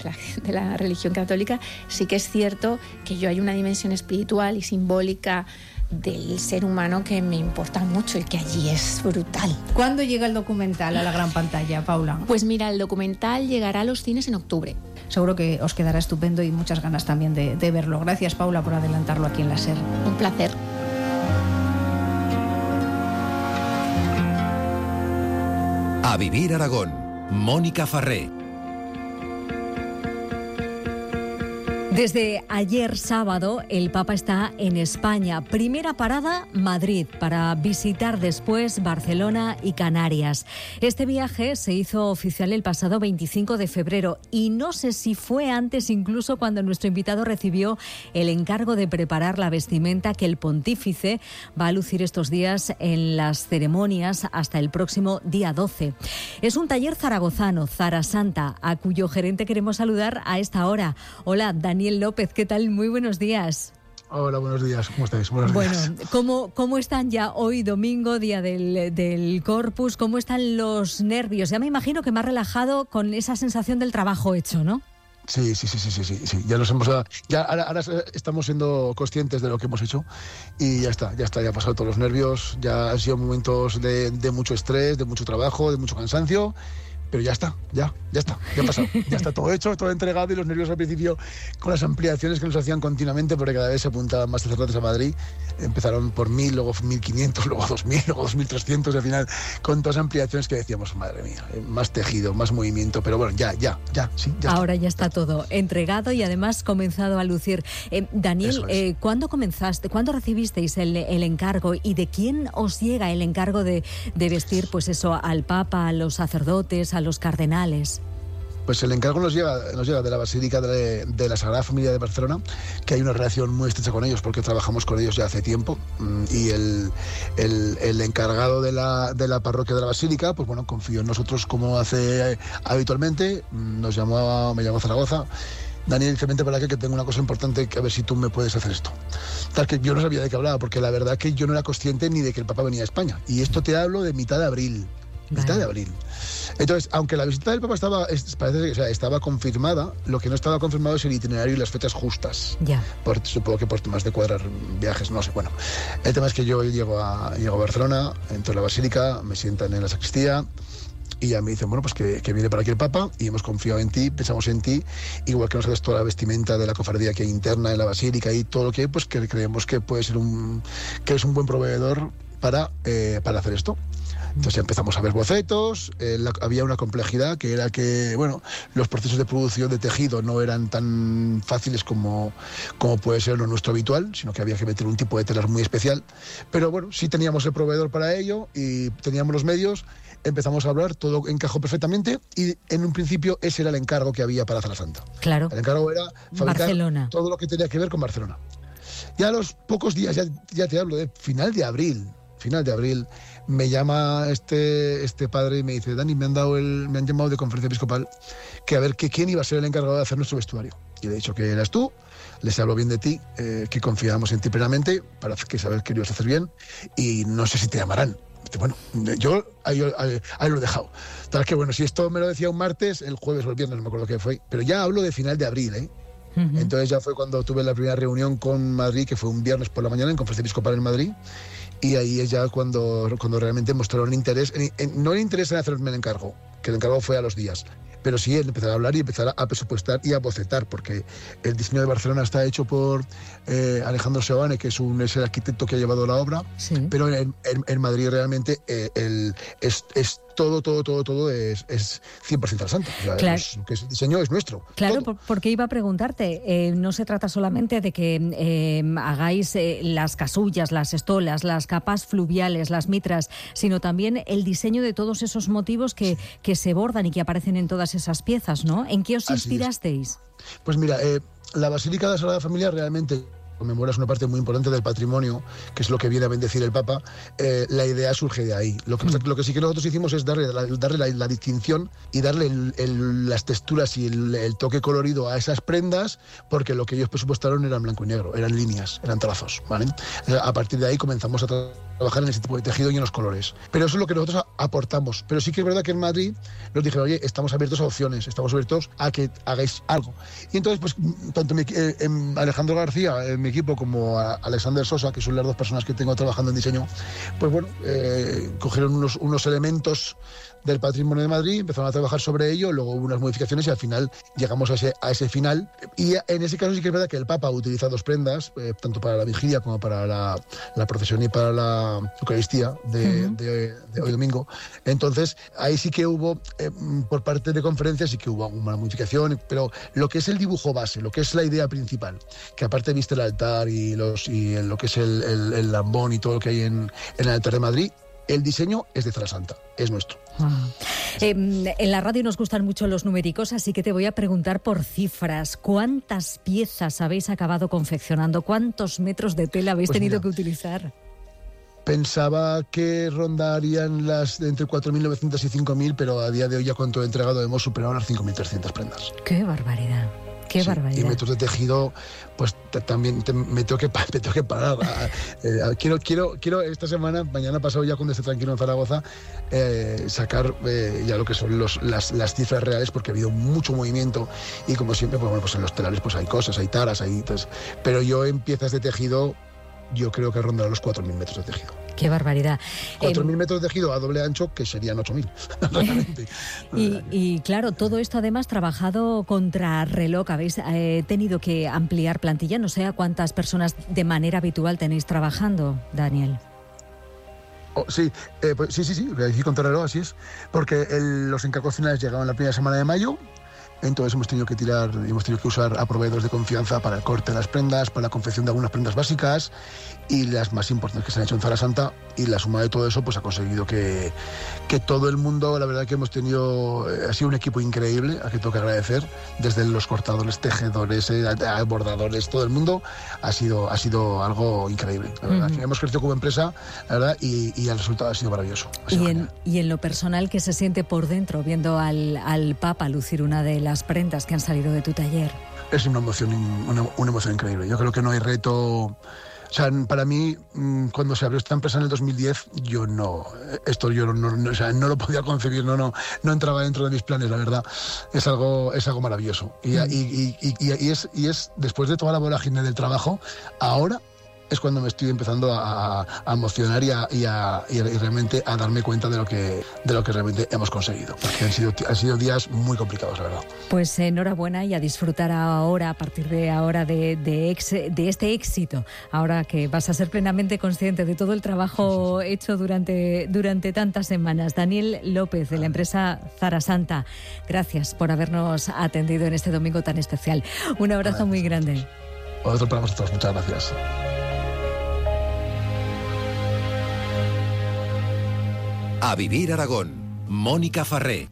de la religión católica, sí que es cierto que hay una dimensión espiritual y simbólica del ser humano que me importa mucho y que allí es brutal. ¿Cuándo llega el documental a la gran pantalla, Paula? Pues mira, el documental llegará a los cines en octubre. Seguro que os quedará estupendo y muchas ganas también de verlo. Gracias, Paula, por adelantarlo aquí en la SER. Un placer. A Vivir Aragón, Mónica Farré. Desde ayer sábado, el Papa está en España. Primera parada, Madrid, para visitar después Barcelona y Canarias. Este viaje se hizo oficial el pasado 25 de febrero y no sé si fue antes incluso cuando nuestro invitado recibió el encargo de preparar la vestimenta que el pontífice va a lucir estos días en las ceremonias hasta el próximo día 12. Es un taller zaragozano, Zara Santa, a cuyo gerente queremos saludar a esta hora. Hola, Daniel López, ¿qué tal? Muy buenos días. Hola, buenos días. ¿Cómo estáis? Buenos días. Bueno, ¿cómo están ya hoy, domingo, día del Corpus? ¿Cómo están los nervios? Ya me imagino que más relajado con esa sensación del trabajo hecho, ¿no? Sí. Ya ahora estamos siendo conscientes de lo que hemos hecho y ya ha pasado todos los nervios, ya han sido momentos de mucho estrés, de mucho trabajo, de mucho cansancio. Pero ya está, ya ha pasado, ya está todo hecho, todo entregado y los nervios al principio con las ampliaciones que nos hacían continuamente porque cada vez se apuntaban más sacerdotes a Madrid, empezaron por 1.000, luego 1.500, luego 2.000, luego 2.300 y al final con todas las ampliaciones que decíamos, madre mía, más tejido, más movimiento, pero bueno, ya. Ahora ya está todo entregado y además comenzado a lucir. Daniel, ¿cuándo recibisteis el encargo y de quién os llega el encargo de vestir pues eso al Papa, a los sacerdotes, a los cardenales? Pues el encargo nos llega de la Basílica de la Sagrada Familia de Barcelona, que hay una relación muy estrecha con ellos porque trabajamos con ellos ya hace tiempo y el encargado de la parroquia de la Basílica, pues bueno, confió en nosotros como hace habitualmente, me llamó a Zaragoza. Daniel, vente para acá que tengo una cosa importante, que a ver si tú me puedes hacer esto. Tal que yo no sabía de qué hablaba, porque la verdad que yo no era consciente ni de que el Papa venía a España. Y esto te hablo de mitad de abril. Mitad de abril. Entonces, aunque la visita del Papa estaba confirmada, lo que no estaba confirmado es el itinerario y las fechas justas. Ya. Supongo que por temas de cuadrar viajes, no sé. Bueno, el tema es que yo llego a Barcelona, entro a la Basílica, me sientan en la sacristía y ya me dicen, bueno, pues que viene por aquí el Papa y hemos confiado en ti, pensamos en ti, igual que nos haces toda la vestimenta de la cofradía que hay interna en la Basílica y todo lo que hay, pues que creemos que puede ser que es un buen proveedor para hacer esto. Entonces empezamos a ver bocetos, había una complejidad que era que, bueno, los procesos de producción de tejido no eran tan fáciles como puede ser lo nuestro habitual, sino que había que meter un tipo de telas muy especial. Pero bueno, sí teníamos el proveedor para ello y teníamos los medios, empezamos a hablar, todo encajó perfectamente y en un principio ese era el encargo que había para Zara Santa. Claro. El encargo era fabricar Barcelona. Todo lo que tenía que ver con Barcelona. Ya a los pocos días, ya te hablo de final de abril, me llama este padre y me dice, Dani, me han llamado de conferencia episcopal que a ver quién iba a ser el encargado de hacer nuestro vestuario. Y le he dicho que eras tú, les hablo bien de ti, que confiábamos en ti plenamente para saber que lo ibas a hacer bien y no sé si te llamarán. Bueno, yo ahí lo he dejado. Tal que bueno, si esto me lo decía un martes, el jueves o el viernes, no me acuerdo qué fue, pero ya hablo de final de abril, Uh-huh. Entonces ya fue cuando tuve la primera reunión con Madrid, que fue un viernes por la mañana en conferencia episcopal en Madrid. Y ahí es ya cuando realmente mostraron interés, no el interés en hacerme el encargo, que el encargo fue a los días, pero sí en empezar a hablar y empezar a presupuestar y a bocetar, porque el diseño de Barcelona está hecho por Alejandro Seoane, que es el arquitecto que ha llevado la obra, sí. Pero en Madrid realmente es todo es 100% Zara Santa. O sea, claro. Que el diseño es nuestro. Claro, porque iba a preguntarte, no se trata solamente de que hagáis las casullas, las estolas, las capas fluviales, las mitras, sino también el diseño de todos esos motivos que se bordan y que aparecen en todas esas piezas, ¿no? ¿En qué os inspirasteis? Pues mira, la Basílica de la Sagrada Familia realmente conmemora, es una parte muy importante del patrimonio, que es lo que viene a bendecir el Papa. La idea surge de ahí. Lo que sí que nosotros hicimos es darle la distinción y darle las texturas y el toque colorido a esas prendas, porque lo que ellos presupuestaron era en blanco y negro, eran líneas, eran trazos, ¿vale? A partir de ahí comenzamos a trabajar en ese tipo de tejido y en los colores. Pero eso es lo que nosotros aportamos. Pero sí que es verdad que en Madrid nos dijeron, oye, estamos abiertos a opciones, estamos abiertos a que hagáis algo. Y entonces, pues, tanto Alejandro García, mi equipo, como a Alexander Sosa, que son las dos personas que tengo trabajando en diseño, pues bueno, cogieron unos elementos del patrimonio de Madrid, empezaron a trabajar sobre ello, luego hubo unas modificaciones y al final llegamos a ese final. Y en ese caso sí que es verdad que el Papa utiliza dos prendas, tanto para la vigilia como para la procesión y para la Eucaristía de hoy domingo. Entonces ahí sí que hubo, por parte de conferencias sí que hubo alguna modificación, pero lo que es el dibujo base, lo que es la idea principal, que aparte viste el altar y lo que es el lambón y todo lo que hay en el altar de Madrid, el diseño es de Zara Santa, es nuestro. En la radio nos gustan mucho los numéricos, así que te voy a preguntar por cifras. ¿Cuántas piezas habéis acabado confeccionando? ¿Cuántos metros de tela habéis tenido que utilizar? Pensaba que rondarían las de entre 4.900 y 5.000, pero a día de hoy, ya cuanto he entregado, hemos superado las 5.300 prendas. ¡Qué barbaridad! ¡Qué barbaridad! Y metros de tejido, pues también me tengo que parar. Quiero esta semana, mañana pasado, ya cuando esté tranquilo en Zaragoza, sacar ya lo que son las cifras reales, porque ha habido mucho movimiento y, como siempre, pues en los telares pues hay cosas, hay taras, pero yo en piezas de tejido, yo creo que rondará los 4.000 metros de tejido. ¡Qué barbaridad! 4.000 metros de tejido a doble ancho, que serían 8.000. Y claro, todo esto además trabajado contra reloj. Habéis tenido que ampliar plantilla. No sé a cuántas personas de manera habitual tenéis trabajando, Daniel. Sí, contra reloj, así es. Porque los encargos finales llegaban la primera semana de mayo. Entonces hemos tenido que usar a proveedores de confianza para el corte de las prendas, para la confección de algunas prendas básicas y las más importantes que se han hecho en Zara Santa, y la suma de todo eso pues ha conseguido que todo el mundo, la verdad que hemos tenido, ha sido un equipo increíble, a que tengo que agradecer, desde los cortadores, tejedores, bordadores, todo el mundo, ha sido algo increíble, la verdad. Hemos crecido como empresa, la verdad, y el resultado ha sido maravilloso. Y en lo personal, ¿qué se siente por dentro viendo al Papa lucir una de las prendas que han salido de tu taller? Es una emoción increíble. Yo creo que no hay reto. O sea, para mí, cuando se abrió esta empresa en el 2010, yo no lo podía concebir, no entraba dentro de mis planes, la verdad. Es algo maravilloso. Y es después de toda la vorágine del trabajo, ahora es cuando me estoy empezando a emocionar y realmente a darme cuenta de lo que realmente hemos conseguido. Porque han sido días muy complicados, la verdad. Pues enhorabuena, y a disfrutar ahora, a partir de ahora, de este éxito. Ahora que vas a ser plenamente consciente de todo el trabajo hecho durante tantas semanas. Daniel López, de la empresa Zara Santa, gracias por habernos atendido en este domingo tan especial. Un abrazo muy grande. Otro para vosotros, muchas gracias. A Vivir Aragón, Mónica Farré.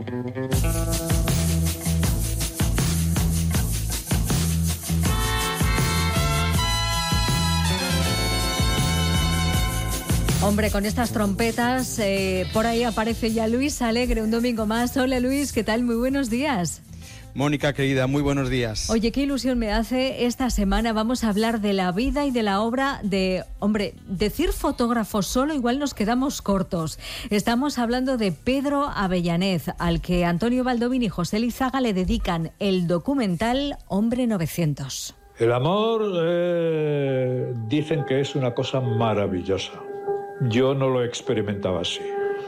Hombre, con estas trompetas, por ahí aparece ya Luis Alegre, un domingo más. Hola Luis, ¿qué tal? Muy buenos días. Mónica, querida, muy buenos días. Oye, qué ilusión me hace esta semana. Vamos a hablar de la vida y de la obra de... Hombre, decir fotógrafo solo igual nos quedamos cortos. Estamos hablando de Pedro Avellanez, al que Antonio Baldovin y José Lizaga le dedican el documental Hombre 900. El amor dicen que es una cosa maravillosa. Yo no lo experimentaba así.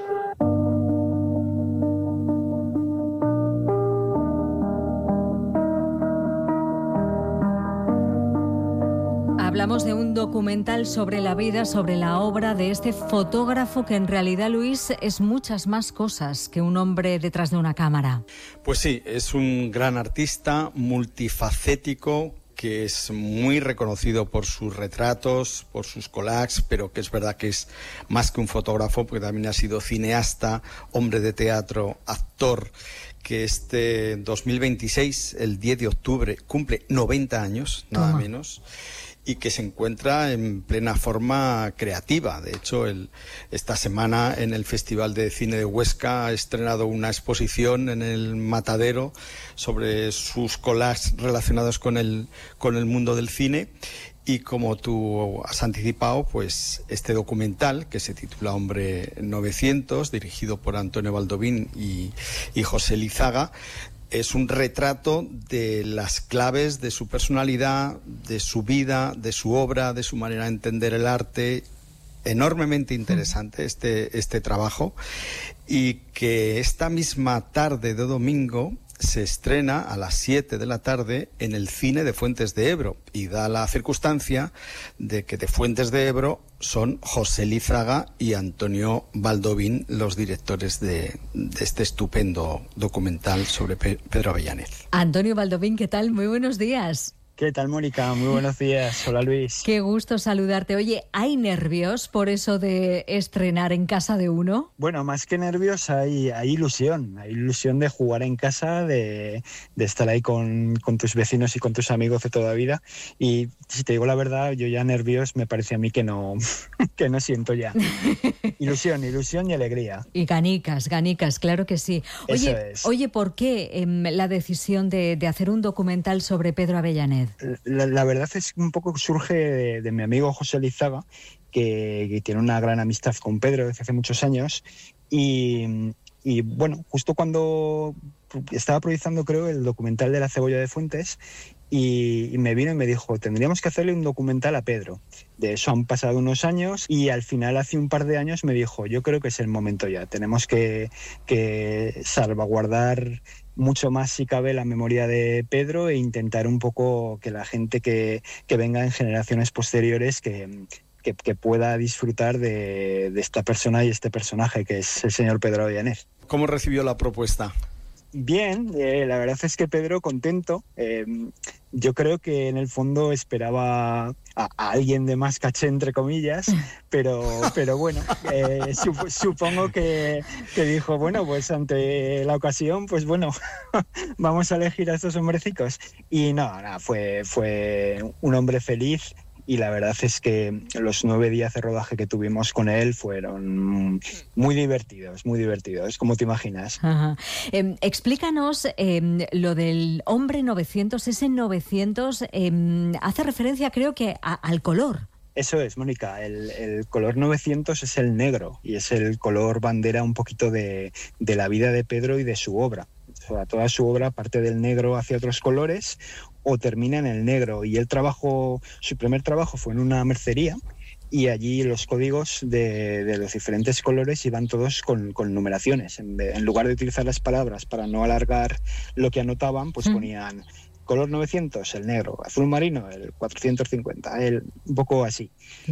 Hablamos de un documental sobre la vida, sobre la obra de este fotógrafo que en realidad, Luis, es muchas más cosas que un hombre detrás de una cámara. Pues sí, es un gran artista, multifacético, que es muy reconocido por sus retratos, por sus collages, pero que es verdad que es más que un fotógrafo, porque también ha sido cineasta, hombre de teatro, actor, que este 2026, el 10 de octubre, cumple 90 años, nada menos. y que se encuentra en plena forma creativa. De hecho, esta semana en el Festival de Cine de Huesca ha estrenado una exposición en el Matadero sobre sus collages relacionados con el mundo del cine. Y como tú has anticipado, pues este documental, que se titula Hombre 900, dirigido por Antonio Baldovín y José Lizaga, es un retrato de las claves de su personalidad, de su vida, de su obra, de su manera de entender el arte. Enormemente interesante este trabajo, y que esta misma tarde de domingo se estrena a las 7 de la tarde en el cine de Fuentes de Ebro, y da la circunstancia de que de Fuentes de Ebro son José Lizaga y Antonio Baldovín los directores de este estupendo documental sobre Pedro Avellanez. Antonio Baldovín, ¿qué tal? Muy buenos días. ¿Qué tal, Mónica? Muy buenos días. Hola, Luis. Qué gusto saludarte. Oye, ¿hay nervios por eso de estrenar en casa de uno? Bueno, más que nervios hay ilusión. Hay ilusión de jugar en casa, de estar ahí con tus vecinos y con tus amigos de toda la vida. Y si te digo la verdad, yo ya nervios me parece a mí que no siento ya. Ilusión y alegría. Y ganicas, claro que sí. Oye, ¿por qué la decisión de hacer un documental sobre Pedro Avellanez? La verdad es que un poco surge de mi amigo José Lizaga, que tiene una gran amistad con Pedro desde hace muchos años, y bueno, justo cuando estaba proyectando, creo, el documental de La cebolla de Fuentes, y me vino y me dijo, tendríamos que hacerle un documental a Pedro. De eso han pasado unos años, y al final, hace un par de años, me dijo, yo creo que es el momento ya, tenemos que salvaguardar mucho más, si cabe, la memoria de Pedro, e intentar un poco que la gente que venga en generaciones posteriores que pueda disfrutar de esta persona y este personaje que es el señor Pedro Avellanez. ¿Cómo recibió la propuesta? Bien, la verdad es que Pedro contento. Yo creo que en el fondo esperaba a alguien de más caché, entre comillas, pero bueno, supongo que dijo, bueno, pues ante la ocasión, pues bueno, vamos a elegir a estos hombrecitos. Y nada, fue un hombre feliz. Y la verdad es que los 9 días de rodaje que tuvimos con él fueron muy divertidos, como te imaginas. Ajá. Explícanos lo del hombre 900. Ese 900 hace referencia, creo que, al color. Eso es, Mónica. El color 900 es el negro, y es el color bandera un poquito de la vida de Pedro y de su obra. O sea, toda su obra parte del negro hacia otros colores o termina en el negro. Y su primer trabajo fue en una mercería, y allí los códigos de los diferentes colores iban todos con numeraciones. En lugar de utilizar las palabras para no alargar lo que anotaban, pues ponían color 900, el negro, azul marino, el 450, un poco así.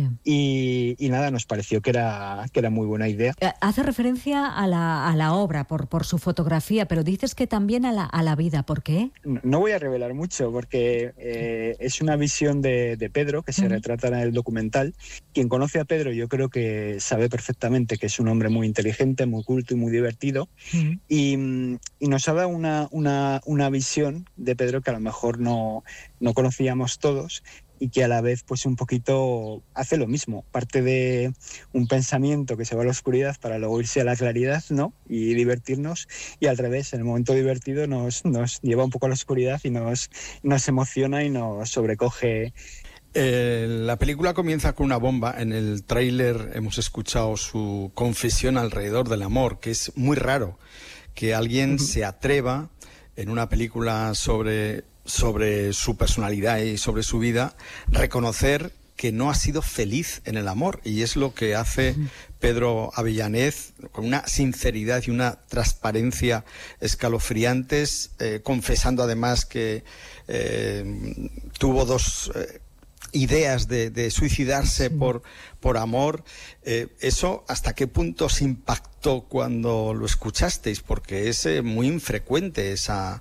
Y nada, nos pareció que era muy buena idea. Hace referencia a la obra por su fotografía, pero dices que también a la vida. ¿Por qué? No voy a revelar mucho, porque es una visión de Pedro que se retrata en el documental. Quien conoce a Pedro, yo creo que sabe perfectamente que es un hombre muy inteligente, muy culto y muy divertido. Y nos ha dado una visión de Pedro que a lo mejor no conocíamos todos, y que a la vez pues un poquito hace lo mismo, parte de un pensamiento que se va a la oscuridad para luego irse a la claridad, ¿no? Y divertirnos, y al revés, en el momento divertido nos lleva un poco a la oscuridad y nos emociona y nos sobrecoge. La película comienza con una bomba. En el tráiler hemos escuchado su confesión alrededor del amor, que es muy raro que alguien se atreva en una película sobre su personalidad y sobre su vida, reconocer que no ha sido feliz en el amor, y es lo que hace Pedro Avellanez con una sinceridad y una transparencia escalofriantes, confesando además que tuvo 2 ideas de suicidarse por amor. ¿Eso hasta qué punto os impactó cuando lo escuchasteis? Porque es muy infrecuente esa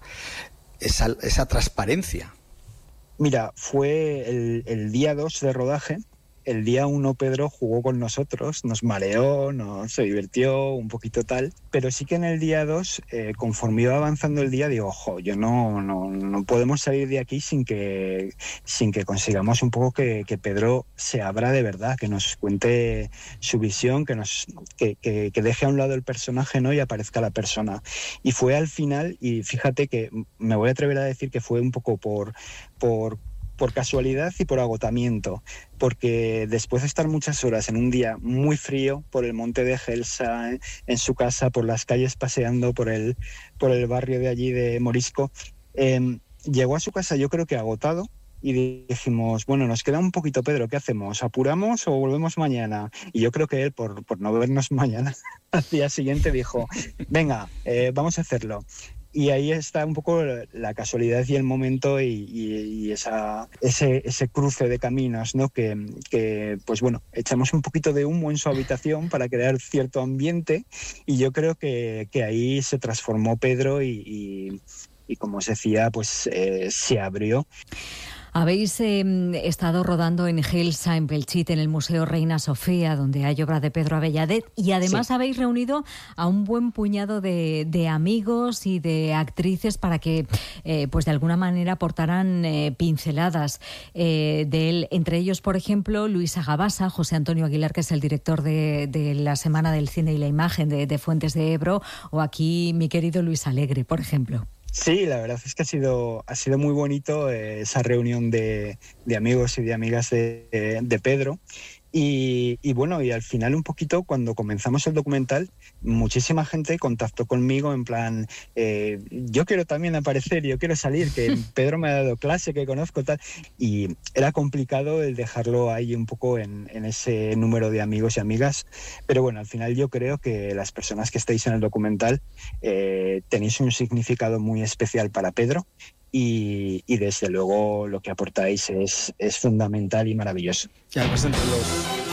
transparencia. Mira, fue el día 2 de rodaje, el día 1 Pedro jugó con nosotros, nos mareó, se divirtió un poquito tal, pero sí que en el día 2, conforme iba avanzando el día, digo, yo no podemos salir de aquí sin que consigamos un poco que Pedro se abra de verdad, que nos cuente su visión, que deje a un lado el personaje, ¿no? Y aparezca la persona. Y fue al final, y fíjate que me voy a atrever a decir que fue un poco por casualidad y por agotamiento, porque después de estar muchas horas en un día muy frío por el monte de Gelsa, en su casa, por las calles paseando por el barrio de allí de Morisco, llegó a su casa yo creo que agotado, y dijimos, bueno, nos queda un poquito, Pedro, ¿qué hacemos? ¿Apuramos o volvemos mañana? Y yo creo que él, por no vernos mañana, al día siguiente dijo, venga, vamos a hacerlo. Y ahí está un poco la casualidad y el momento y ese cruce de caminos, ¿no? Que pues bueno, echamos un poquito de humo en su habitación para crear cierto ambiente, y yo creo que ahí se transformó Pedro y como os decía, pues se abrió. Habéis estado rodando en Gelsa, en Belchite, en el Museo Reina Sofía, donde hay obra de Pedro Avellanet, y además habéis reunido a un buen puñado de amigos y de actrices para que, pues de alguna manera, aportaran pinceladas de él. Entre ellos, por ejemplo, Luisa Gabasa, José Antonio Aguilar, que es el director de la Semana del Cine y la Imagen de Fuentes de Ebro, o aquí mi querido Luis Alegre, por ejemplo. Sí, la verdad es que ha sido muy bonito esa reunión de amigos y de amigas de Pedro. Y bueno, y al final un poquito cuando comenzamos el documental, muchísima gente contactó conmigo en plan, yo quiero también aparecer, yo quiero salir, que Pedro me ha dado clase, que conozco tal, y era complicado el dejarlo ahí un poco en ese número de amigos y amigas, pero bueno, al final yo creo que las personas que estáis en el documental tenéis un significado muy especial para Pedro. Y desde luego lo que aportáis es fundamental y maravilloso. Y además entre los...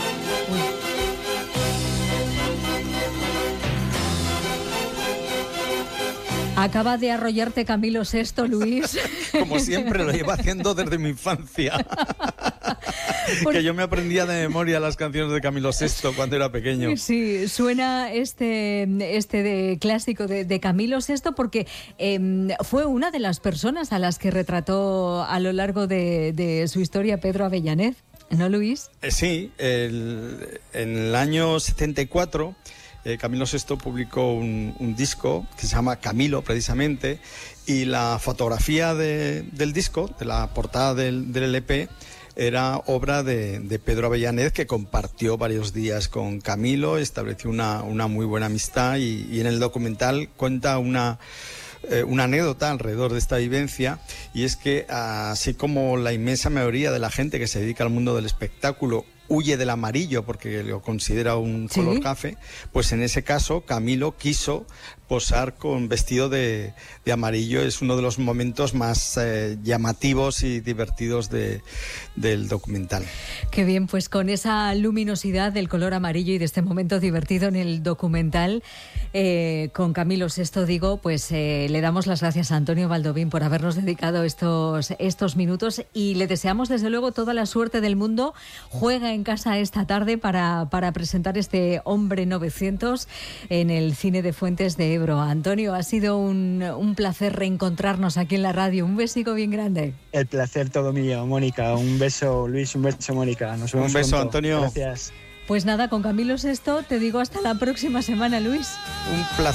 Acaba de arrollarte Camilo VI, Luis. Como siempre, lo llevo haciendo desde mi infancia. Que yo me aprendía de memoria las canciones de Camilo VI cuando era pequeño. Sí, suena este de clásico de Camilo VI porque fue una de las personas a las que retrató a lo largo de su historia Pedro Avellanet, ¿no, Luis? Sí, en el año 74... Camilo VI publicó un disco que se llama Camilo, precisamente, y la fotografía del disco, de la portada del LP, era obra de Pedro Avellanet, que compartió varios días con Camilo, estableció una muy buena amistad, y en el documental cuenta una anécdota alrededor de esta vivencia, y es que así como la inmensa mayoría de la gente que se dedica al mundo del espectáculo huye del amarillo porque lo considera un color café, pues en ese caso Camilo quiso posar con vestido de amarillo. Es uno de los momentos más llamativos y divertidos del documental. Qué bien, pues con esa luminosidad del color amarillo y de este momento divertido en el documental, con Camilo VI, digo, pues le damos las gracias a Antonio Baldovín por habernos dedicado estos minutos, y le deseamos desde luego toda la suerte del mundo. Juega en casa esta tarde para presentar este Hombre 900 en el Cine de Fuentes de Ebro. Antonio, ha sido un placer reencontrarnos aquí en la radio. Un besico bien grande. El placer todo mío, Mónica. Un beso, Luis, un beso, Mónica. Nos vemos un beso, pronto. Antonio. Gracias. Pues nada, con Camilo VI te digo hasta la próxima semana, Luis. Un placer.